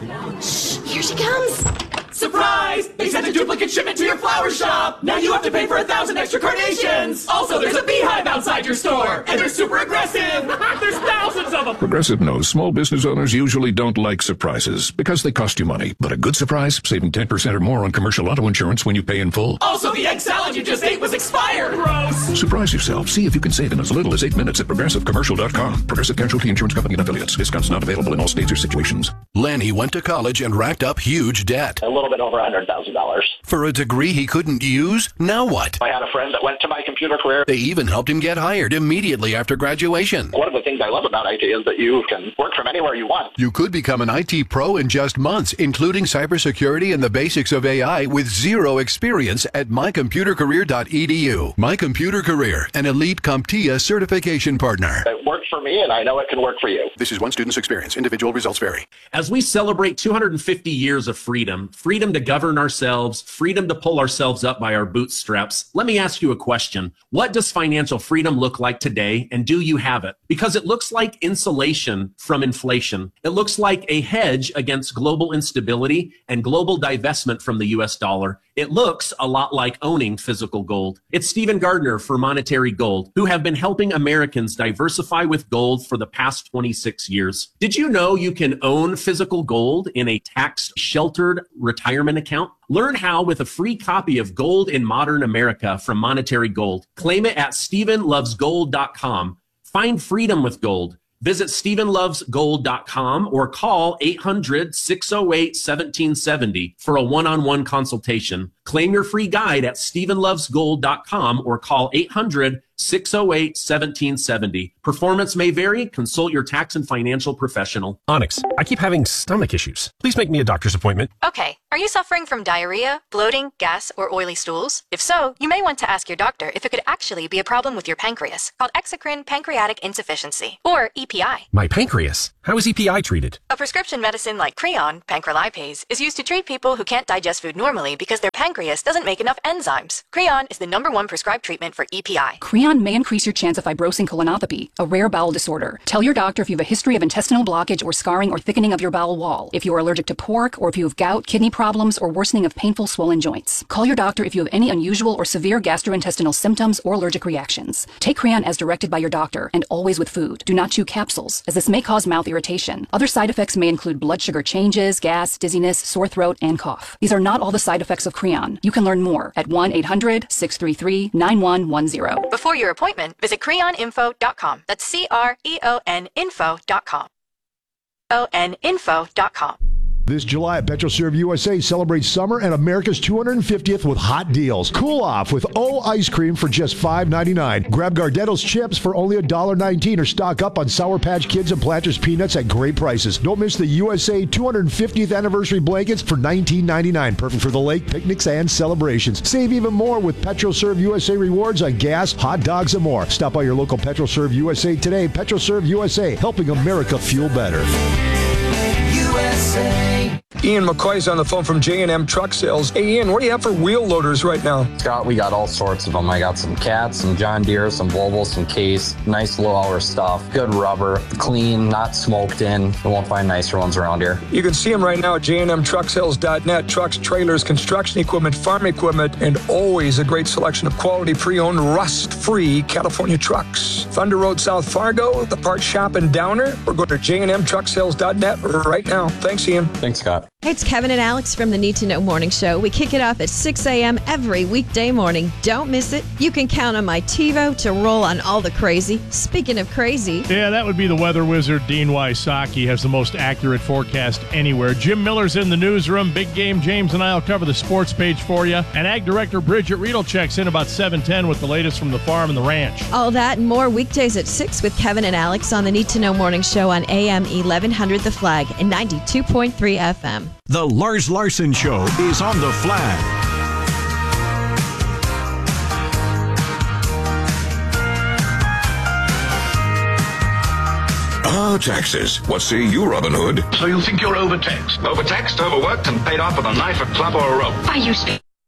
Shh, here she comes. Surprise! They sent a duplicate shipment to your flower shop! Now you have to pay for 1,000 extra carnations! Also, there's a beehive outside your store! And they're super aggressive! There's thousands of them! Progressive knows small business owners usually don't like surprises because they cost you money. But a good surprise, saving 10% or more on commercial auto insurance when you pay in full. Also, the egg salad you just ate was expired! Gross! Surprise yourself. See if you can save in as little as 8 minutes at ProgressiveCommercial.com. Progressive Casualty Insurance Company and Affiliates. Discounts not available in all states or situations. Lanny went to college and racked up huge debt. A little bit over $100,000. For a degree he couldn't use? Now what? I had a friend that went to My Computer Career. They even helped him get hired immediately after graduation. One of the things I love about IT is that you can work from anywhere you want. You could become an IT pro in just months, including cybersecurity and the basics of AI with zero experience at mycomputercareer.edu. My Computer Career, an elite CompTIA certification partner. It worked for me, and I know it can work for you. This is one student's experience. Individual results vary. As we celebrate 250 years of freedom to govern ourselves, freedom to pull ourselves up by our bootstraps, let me ask you a question. What does financial freedom look like today, and do you have it? Because it looks like insulation from inflation. It looks like a hedge against global instability and global divestment from the US dollar. It looks a lot like owning physical gold. It's Stephen Gardner for Monetary Gold, who have been helping Americans diversify with gold for the past 26 years. Did you know you can own physical gold in a tax-sheltered retirement account? Learn how with a free copy of Gold in Modern America from Monetary Gold. Claim it at StephenLovesGold.com. Find freedom with gold. Visit StephenLovesGold.com or call 800-608-1770 for a one-on-one consultation. Claim your free guide at StephenLovesGold.com or call 800-608-1770. Performance may vary. Consult your tax and financial professional. Onyx, I keep having stomach issues. Please make me a doctor's appointment. Okay, are you suffering from diarrhea, bloating, gas, or oily stools? If so, you may want to ask your doctor if it could actually be a problem with your pancreas, called exocrine pancreatic insufficiency, or EPI. My pancreas? How is EPI treated? A prescription medicine like Creon, pancrelipase, is used to treat people who can't digest food normally because their pancreas doesn't make enough enzymes. Creon is the #1 prescribed treatment for EPI. Creon may increase your chance of fibrosing colonopathy, a rare bowel disorder. Tell your doctor if you have a history of intestinal blockage or scarring or thickening of your bowel wall, if you are allergic to pork, or if you have gout, kidney problems, or worsening of painful swollen joints. Call your doctor if you have any unusual or severe gastrointestinal symptoms or allergic reactions. Take Creon as directed by your doctor, and always with food. Do not chew capsules, as this may cause mouth irritation. Other side effects may include blood sugar changes, gas, dizziness, sore throat, and cough. These are not all the side effects of Creon. You can learn more at 1-800-633-9110. Before your appointment, visit creoninfo.com. That's CREON info.com. ONinfo.com. This July, PetroServe USA celebrates summer and America's 250th with hot deals. Cool off with O ice cream for just $5.99. Grab Gardetto's chips for only $1.19 or stock up on Sour Patch Kids and Planters peanuts at great prices. Don't miss the USA 250th anniversary blankets for $19.99. Perfect for the lake, picnics, and celebrations. Save even more with PetroServe USA rewards on gas, hot dogs, and more. Stop by your local PetroServe USA today. PetroServe USA, helping America fuel better. USA. Ian McCoy's on the phone from J&M Truck Sales. Hey, Ian, what do you have for wheel loaders right now? Scott, we got all sorts of them. I got some Cats, some John Deere, some Volvo, some Case. Nice low-hour stuff. Good rubber. Clean, not smoked in. You won't find nicer ones around here. You can see them right now at jnmtrucksales.net. Trucks, trailers, construction equipment, farm equipment, and always a great selection of quality pre-owned, rust-free California trucks. Thunder Road, South Fargo, the parts shop in Downer, or go to jnmtrucksales.net right now. Thanks, Ian. Thanks, Scott. Hey, it's Kevin and Alex from the Need to Know Morning Show. We kick it off at 6 a.m. every weekday morning. Don't miss it. You can count on my TiVo to roll on all the crazy. Speaking of crazy. Yeah, that would be the weather wizard, Dean Wysocki, has the most accurate forecast anywhere. Jim Miller's in the newsroom. Big Game James and I will cover the sports page for you. And Ag Director Bridget Riedel checks in about 7:10 with the latest from the farm and the ranch. All that and more weekdays at 6 with Kevin and Alex on the Need to Know Morning Show on AM 1100 The Flag and 92.3 FM. The Lars Larson Show is on the Flag. Taxes. What say you, Robin Hood? So you think you're overtaxed? Overtaxed, overworked, and paid off with a knife, a club, or a rope? Are you speaking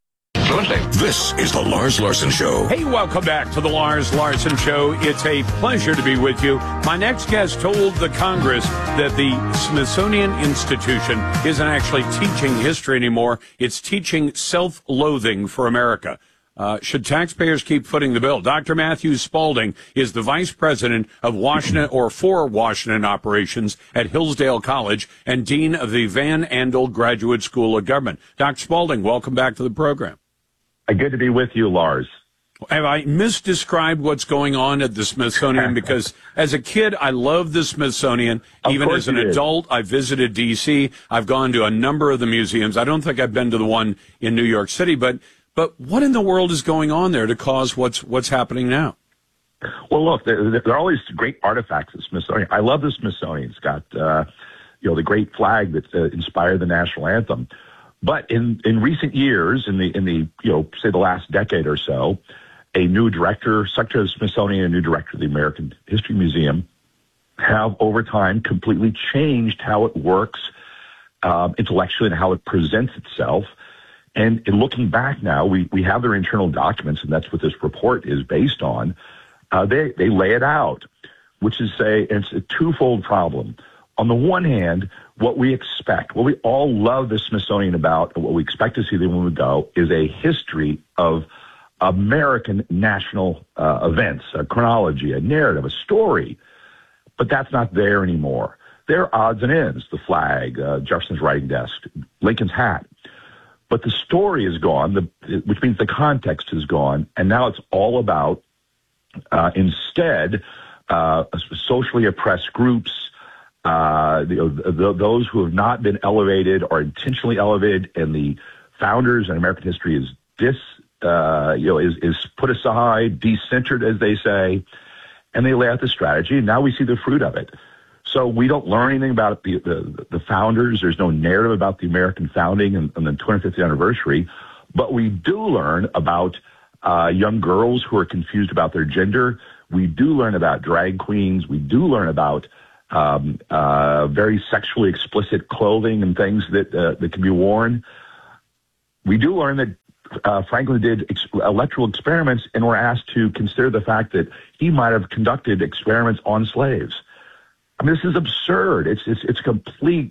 Absolutely. This is the Lars Larson Show. Hey, welcome back to the Lars Larson Show. It's a pleasure to be with you. My next guest told the Congress that the Smithsonian Institution isn't actually teaching history anymore. It's teaching self-loathing for America. Should taxpayers keep footing the bill? Dr. Matthew Spalding is the vice president of Washington for Washington operations at Hillsdale College and dean of the Van Andel Graduate School of Government. Dr. Spalding, welcome back to the program. Good to be with you, Lars. Have I misdescribed what's going on at the Smithsonian? Because as a kid, I loved the Smithsonian. Even as an adult, I visited D.C. I've gone to a number of the museums. I don't think I've been to the one in New York City, but what in the world is going on there to cause what's happening now? Well, look, there are all these great artifacts at Smithsonian. I love the Smithsonian. It's got, the great flag that inspired the national anthem. But in recent years, in the say the last decade or so, a new director, Secretary of the Smithsonian, a new director of the American History Museum, have over time completely changed how it works intellectually and how it presents itself. And in looking back now, we have their internal documents, and that's what this report is based on. They lay it out, which is it's a twofold problem. On the one hand, what we expect, what we all love the Smithsonian about, and what we expect to see when we go, is a history of American national events, a chronology, a narrative, a story. But that's not there anymore. There are odds and ends, the flag, Jefferson's writing desk, Lincoln's hat. But the story is gone, which means the context is gone, and now it's all about, instead, socially oppressed groups, those who have not been elevated or intentionally elevated, and the founders in American history is put aside, decentered, as they say, and they lay out the strategy, and now we see the fruit of it. So we don't learn anything about the founders. There's no narrative about the American founding and the 25th anniversary. But we do learn about young girls who are confused about their gender. We do learn about drag queens. We do learn about very sexually explicit clothing and things that can be worn. We do learn that Franklin did electoral experiments and were asked to consider the fact that he might have conducted experiments on slaves. I mean, this is absurd. It's a complete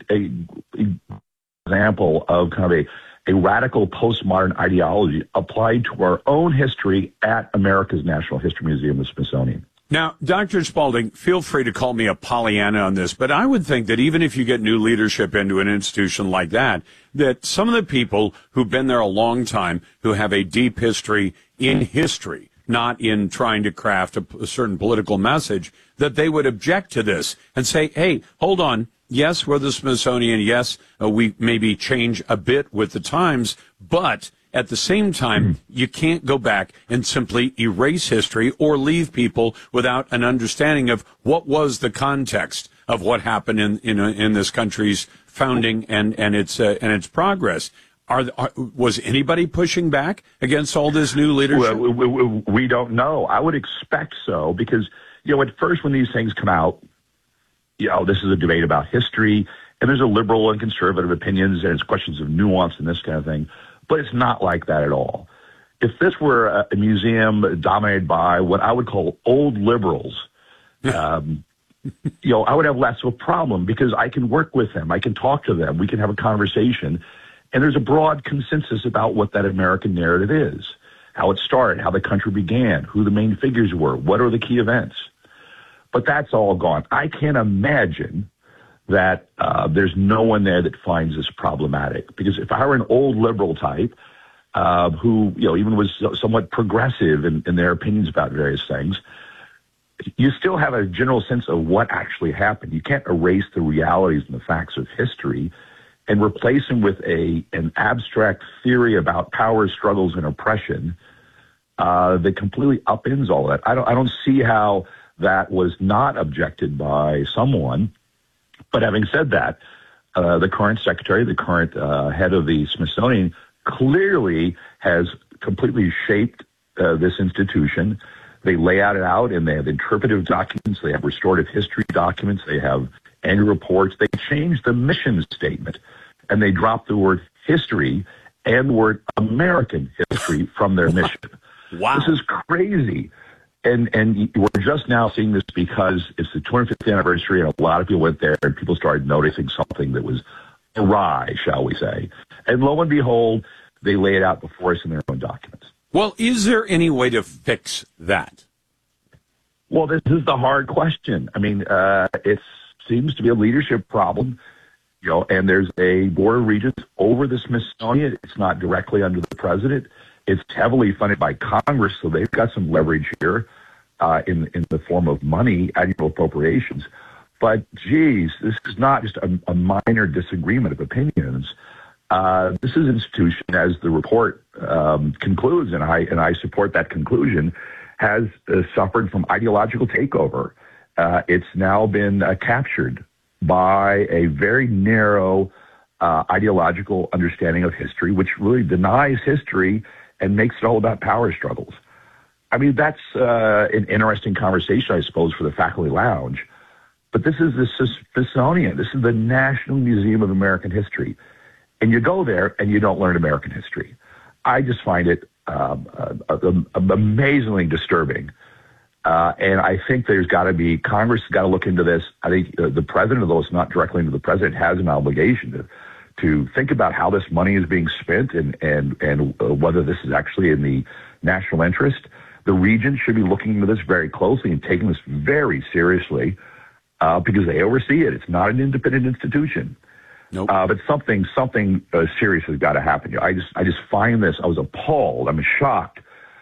example of kind of a radical postmodern ideology applied to our own history at America's National History Museum, the Smithsonian. Now, Dr. Spalding, feel free to call me a Pollyanna on this, but I would think that even if you get new leadership into an institution like that some of the people who've been there a long time, who have a deep history in history, not in trying to craft a certain political message, that they would object to this and say, hey, hold on. Yes, we're the Smithsonian. Yes, we maybe change a bit with the times, but at the same time, you can't go back and simply erase history or leave people without an understanding of what was the context of what happened in this country's founding and its progress. Was anybody pushing back against all this new leadership? Well, we don't know. I would expect so because, at first when these things come out, this is a debate about history, and there's a liberal and conservative opinions, and it's questions of nuance and this kind of thing. But it's not like that at all. If this were a museum dominated by what I would call old liberals, I would have less of a problem because I can work with them. I can talk to them. We can have a conversation. And there's a broad consensus about what that American narrative is, how it started, how the country began, who the main figures were, what are the key events. But that's all gone. I can't imagine that there's no one there that finds this problematic. Because if I were an old liberal type who even was somewhat progressive in their opinions about various things, you still have a general sense of what actually happened. You can't erase the realities and the facts of history and replace them with an abstract theory about power struggles and oppression that completely upends all that. I don't see how that was not objected by someone. But having said that, the current secretary, the current head of the Smithsonian, clearly has completely shaped this institution. They lay it out, and they have interpretive documents. They have restorative history documents. They have annual reports. They changed the mission statement, and they dropped the word history and the word American history from their mission. Wow. This is crazy. And we're just now seeing this because it's the 25th anniversary, and a lot of people went there, and people started noticing something that was awry, shall we say. And lo and behold, they lay it out before us in their own documents. Well, is there any way to fix that? Well, this is the hard question. I mean, it seems to be a leadership problem, and there's a board of regents over the Smithsonian. It's not directly under the president. It's heavily funded by Congress, so they've got some leverage here in the form of money, annual appropriations. But, geez, this is not just a minor disagreement of opinions. This is an institution, as the report concludes, and I support that conclusion, has suffered from ideological takeover. It's now been captured by a very narrow ideological understanding of history, which really denies history and makes it all about power struggles. I mean, that's an interesting conversation, I suppose, for the faculty lounge. But this is the Smithsonian. This is the National Museum of American History. And you go there and you don't learn American history. I just find it amazingly disturbing. And I think there's got to be, Congress has got to look into this. I think the president, although it's not directly into the president, has an obligation to think about how this money is being spent and whether this is actually in the national interest. The regents should be looking into this very closely and taking this very seriously because they oversee it. It's not an independent institution. Nope. But something serious has got to happen. I just find this. I was appalled. I'm shocked,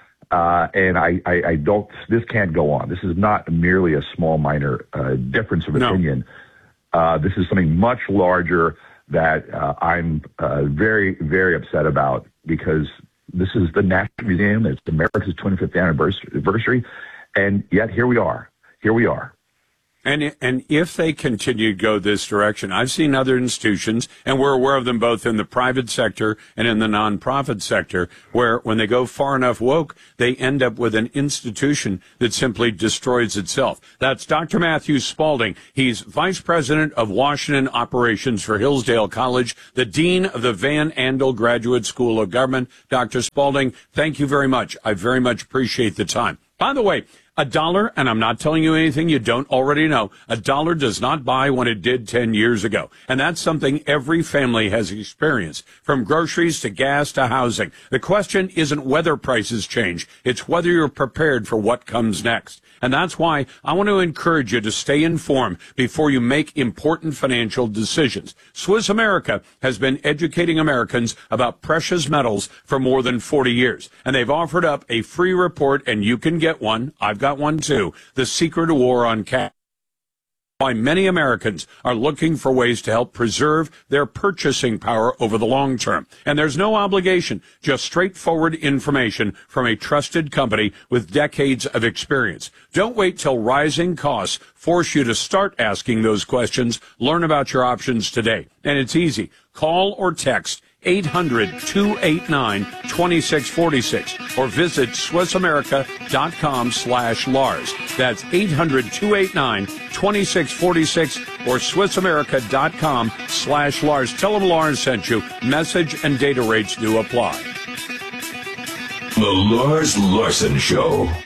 and I don't. This can't go on. This is not merely a small minor difference of opinion. This is something much larger that I'm very, very upset about because this is the National Museum. It's America's 25th anniversary, and yet here we are. Here we are. And if they continue to go this direction, I've seen other institutions, and we're aware of them both in the private sector and in the nonprofit sector, where when they go far enough woke, they end up with an institution that simply destroys itself. That's Dr. Matthew Spalding. He's Vice President of Washington Operations for Hillsdale College, the Dean of the Van Andel Graduate School of Government. Dr. Spalding, thank you very much. I very much appreciate the time. By the way, $1, and I'm not telling you anything you don't already know, $1 does not buy what it did 10 years ago. And that's something every family has experienced, from groceries to gas to housing. The question isn't whether prices change, it's whether you're prepared for what comes next. And that's why I want to encourage you to stay informed before you make important financial decisions. Swiss America has been educating Americans about precious metals for more than 40 years. And they've offered up a free report, and you can get one. I've got one too. The Secret War on Cash. Why many Americans are looking for ways to help preserve their purchasing power over the long term. And there's no obligation, just straightforward information from a trusted company with decades of experience. Don't wait till rising costs force you to start asking those questions. Learn about your options today. And it's easy. Call or text 800-289-2646 or visit SwissAmerica.com/Lars. That's 800-289-2646 or SwissAmerica.com/Lars. Tell them Lars sent you. Message and data rates do apply. The Lars Larson Show.